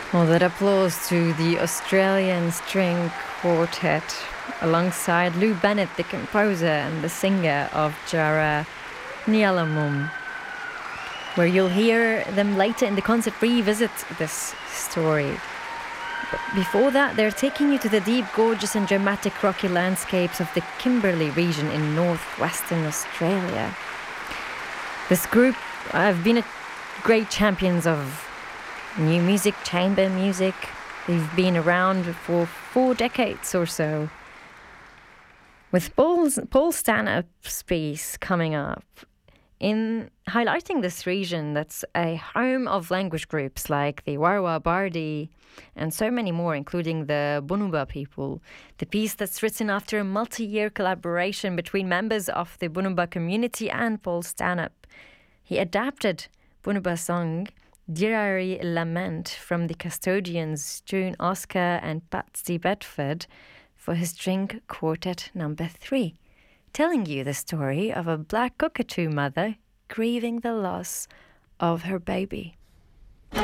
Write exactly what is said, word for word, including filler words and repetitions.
Well, that applause to the Australian String Quartet alongside Lou Bennett, the composer and the singer of Jara Nialamum, where you'll hear them later in the concert revisit this story. But before that, they're taking you to the deep, gorgeous and dramatic rocky landscapes of the Kimberley region in northwestern Australia. This group have been a great champions of new music, chamber music. They've been around for four decades or so. With Paul's, Paul Stanhope's piece coming up, in highlighting this region that's a home of language groups like the Warwa Bardi and so many more, including the Bunuba people. The piece that's written after a multi-year collaboration between members of the Bunuba community and Paul Stanhope. He adapted Bunuba song Dirari Lament from the Custodians June Oscar and Patsy Bedford for his string quartet number three, telling you the story of a black cockatoo mother grieving the loss of her baby.